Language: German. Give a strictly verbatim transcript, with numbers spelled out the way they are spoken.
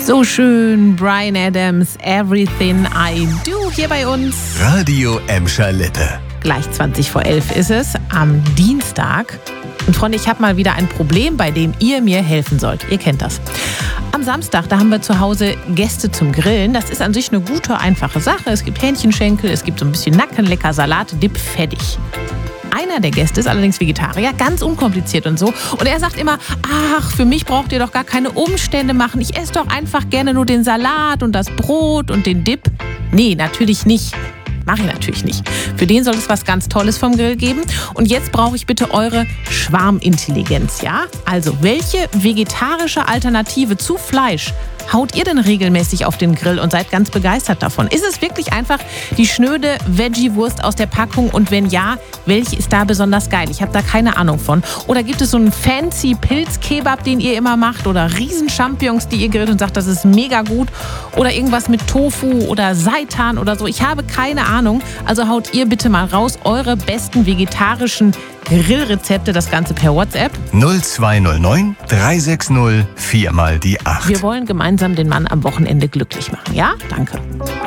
So schön, Bryan Adams, Everything I Do hier bei uns. Radio Emscher Lippe. Gleich zwanzig vor elf ist es, am Dienstag. Und Freunde, ich habe mal wieder ein Problem, bei dem ihr mir helfen sollt. Ihr kennt das. Am Samstag, da haben wir zu Hause Gäste zum Grillen. Das ist an sich eine gute, einfache Sache. Es gibt Hähnchenschenkel, es gibt so ein bisschen Nacken, lecker Salat, Dip, fertig. Einer der Gäste ist allerdings Vegetarier, ganz unkompliziert und so. Und er sagt immer, ach, für mich braucht ihr doch gar keine Umstände machen. Ich esse doch einfach gerne nur den Salat und das Brot und den Dip. Nee, natürlich nicht. Mache ich natürlich nicht. Für den soll es was ganz Tolles vom Grill geben. Und jetzt brauche ich bitte eure Schwarmintelligenz, ja? Also, welche vegetarische Alternative zu Fleisch haut ihr denn regelmäßig auf den Grill und seid ganz begeistert davon? Ist es wirklich einfach die schnöde Veggie-Wurst aus der Packung? Und wenn ja, welche ist da besonders geil? Ich habe da keine Ahnung von. Oder gibt es so einen fancy Pilzkebab, den ihr immer macht? Oder Riesen-Champignons, die ihr grillt und sagt, das ist mega gut? Oder irgendwas mit Tofu oder Seitan oder so? Ich habe keine Ahnung. Also haut ihr bitte mal raus eure besten vegetarischen Grillrezepte, das Ganze per WhatsApp. null zwei null neun drei sechs null vier mal die acht. Wir wollen gemeinsam den Mann am Wochenende glücklich machen, ja? Danke.